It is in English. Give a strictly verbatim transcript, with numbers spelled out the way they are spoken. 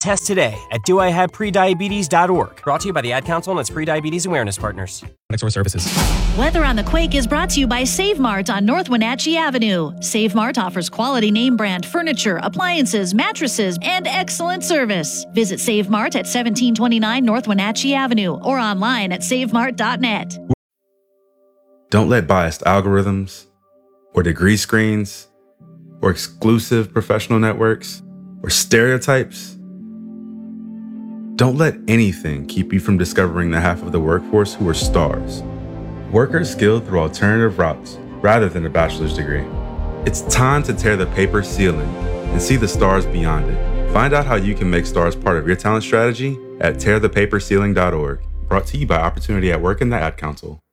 test today at do I have prediabetes dot org. Brought to you by the Ad Council and its pre-diabetes awareness partners. Source services. Weather on the Quake is brought to you by Save Mart on North Wenatchee Avenue. Save Mart offers quality name brand furniture, appliances, mattresses, and excellent service. Visit Save Mart at seventeen twenty-nine North Wenatchee Avenue or online at save mart dot net. Don't let biased algorithms or degree screens or exclusive professional networks or stereotypes. Don't let anything keep you from discovering the half of the workforce who are stars. Workers skilled through alternative routes rather than a bachelor's degree. It's time to tear the paper ceiling and see the stars beyond it. Find out how you can make stars part of your talent strategy at tear the paper ceiling dot org. Brought to you by Opportunity at Work and the Ad Council.